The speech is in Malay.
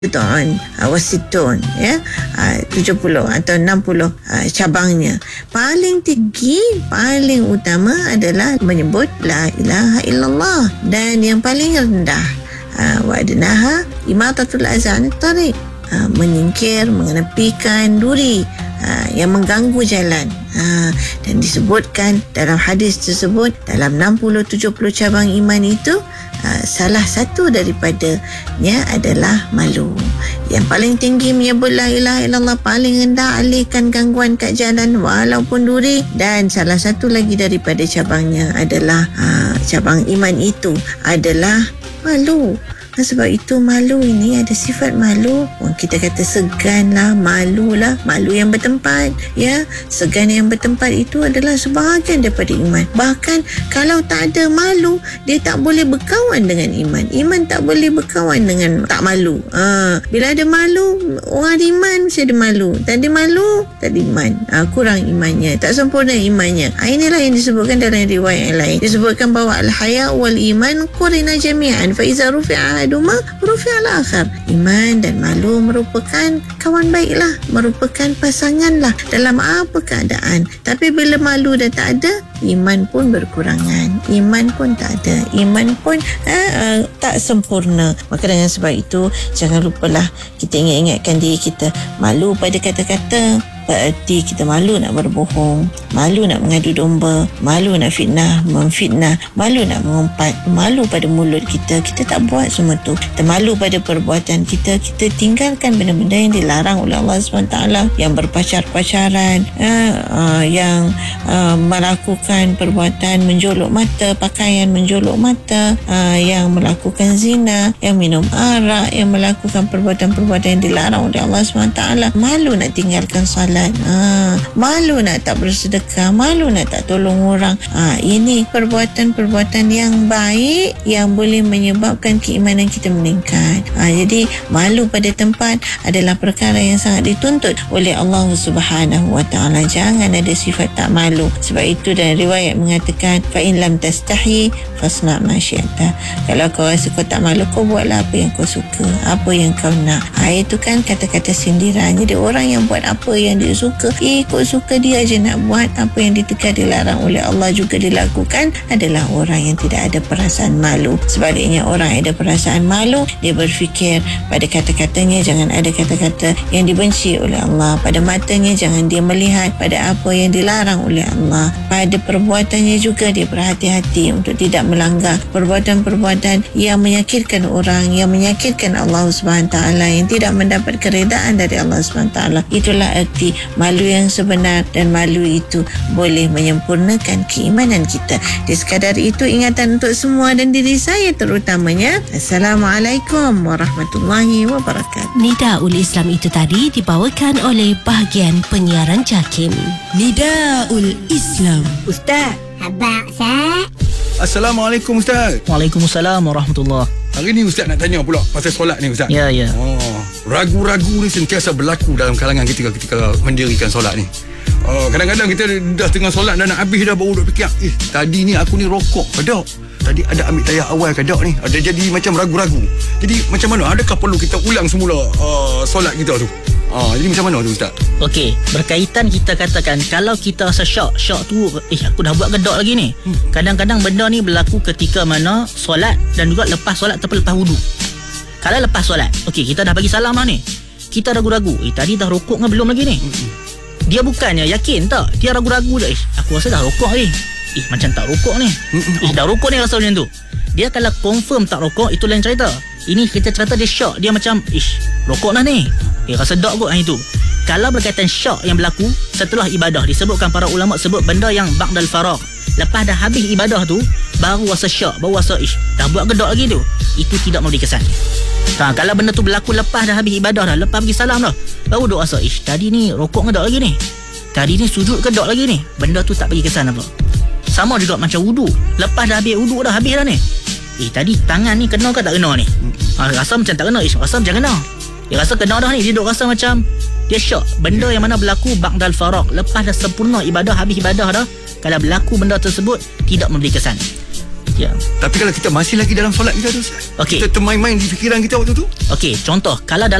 bid'un wasitun, ya, 70 atau 60 cabangnya. Paling tinggi, paling utama adalah menyebut la ilaha illallah, dan yang paling rendah wa adnaha imatatul azan tariq, menyingkir, mengenepikan duri yang mengganggu jalan. Dan disebutkan dalam hadis tersebut, dalam 60-70 cabang iman itu, salah satu daripadanya adalah malu. Yang paling tinggi menyebut la ilaha illallah, paling rendah alihkan gangguan kat jalan walaupun duri, dan salah satu lagi daripada cabangnya adalah cabang iman itu adalah malu. Sebab itu malu ini ada sifat malu. Kita kata segan lah, malu lah, malu yang bertempat, ya. Segan yang bertempat itu adalah sebahagian daripada iman. Bahkan kalau tak ada malu, dia tak boleh berkawan dengan iman. Iman tak boleh berkawan dengan tak malu. Bila ada malu, orang iman mesti ada malu. Tak ada malu, tak ada iman. Kurang imannya, tak sempurna imannya. Inilah yang disebutkan dalam riwayat yang lain. Disebutkan bahawa al-haya wal iman qurina jami'an fa iza rufi'a aduma rufi'al akhar. Iman dan malu merupakan kawan baiklah, merupakan pasanganlah dalam apa keadaan. Tapi bila malu dah tak ada, iman pun berkurangan, iman pun tak ada, iman pun tak sempurna. Maka dengan sebab itu, jangan lupalah kita ingatkan diri kita. Malu pada kata-kata berarti kita malu nak berbohong, malu nak mengadu domba, malu nak memfitnah, malu nak mengumpat, malu pada mulut kita tak buat semua tu. Kita malu pada perbuatan kita tinggalkan benda-benda yang dilarang oleh Allah SWT, yang berpacar-pacaran, yang melakukan perbuatan menjolok mata, pakaian menjolok mata, yang melakukan zina, yang minum arak, yang melakukan perbuatan-perbuatan yang dilarang oleh Allah SWT. Malu nak tinggalkan salat, malu nak tak bersedekah, malu nak tak tolong orang. Ini perbuatan-perbuatan yang baik yang boleh menyebabkan keimanan kita meningkat. Jadi malu pada tempat adalah perkara yang sangat dituntut oleh Allah Subhanahu wa taala. Jangan ada sifat tak malu. Sebab itu dalam riwayat mengatakan, fa in lam tastahi fasna ma syi'ta. Kalau kau rasa kau tak malu, kau buatlah apa yang kau suka, apa yang kau nak. Itu kan kata-kata sindiran. Jadi orang yang buat apa yang dia suka, ikut suka dia je nak buat, apa yang ditegah dilarang oleh Allah juga dilakukan, adalah orang yang tidak ada perasaan malu. Sebaliknya, orang yang ada perasaan malu, dia berfikir pada kata-katanya jangan ada kata-kata yang dibenci oleh Allah, pada matanya jangan dia melihat pada apa yang dilarang oleh Allah, pada perbuatannya juga dia berhati-hati untuk tidak melanggar perbuatan-perbuatan yang menyakitkan orang, yang menyakitkan Allah SWT, yang tidak mendapat keredaan dari Allah SWT. Itulah erti malu yang sebenar, dan malu itu boleh menyempurnakan keimanan kita. Di sekadar itu, ingatan untuk semua dan diri saya terutamanya. Assalamualaikum warahmatullahi wabarakatuh. Nidaul Islam itu tadi dibawakan oleh bahagian penyiaran JAKIM. Nidaul Islam. Ustaz, abang Ustaz. Assalamualaikum Ustaz. Waalaikumsalam warahmatullahi. Hari ni Ustaz nak tanya pula pasal solat ni Ustaz. Ya. Ragu-ragu ni sentiasa berlaku dalam kalangan kita ketika mendirikan solat ni. Kadang-kadang kita dah tengah solat dah nak habis dah, baru duk fikir, tadi ni aku ni rokok ke tak? Tadi ada ambil tayar awal ke tak ni? Ada jadi macam ragu-ragu. Jadi macam mana? Adakah perlu kita ulang semula solat kita tu? Jadi macam mana tu Ustaz? Okey, berkaitan kita katakan kalau kita rasa syok tu, aku dah buat kedok lagi ni. Kadang-kadang benda ni berlaku ketika mana solat dan juga lepas solat ataupun lepas wudu. Kalau lepas solat, okey, kita dah bagi salam dah ni, kita ragu-ragu, tadi dah rokok ke belum lagi ni? Dia bukannya yakin tak, dia ragu-ragu dah, aku rasa dah rokok ni, macam tak rokok ni, dah rokok ni rasa macam tu. Dia kalau confirm tak rokok, itu lain cerita. Ini kita cerita dia syok, dia macam rokok dah ni, rasa dok kot itu. Kalau berkaitan syok yang berlaku setelah ibadah, disebutkan para ulama sebut benda yang ba'dal faragh, lepas dah habis ibadah tu baru rasa syok, baru rasa dah buat kedok lagi tu, itu tidak memberi kesan. Kalau benda tu berlaku lepas dah habis ibadah dah, lepas bagi salam dah, baru duk rasa tadi ni rokok kedok lagi ni, tadi ni sujud kedok lagi ni, benda tu tak bagi kesan apa. Sama juga macam wudu, lepas dah habis wudu dah habis dah ni, tadi tangan ni kena ke tak kena ni, rasa macam tak kena, rasa macam kena, dia rasa kena dah ni, dia duk rasa macam dia syok. Benda yang mana berlaku ba'dal faragh, lepas dah sempurna ibadah, habis ibadah dah, kalau berlaku benda tersebut tidak memberi kesan. Ya. Tapi kalau kita masih lagi dalam solat kita tu, Ustaz, Okey. kita termain-main di fikiran kita waktu tu. Okey, contoh kalau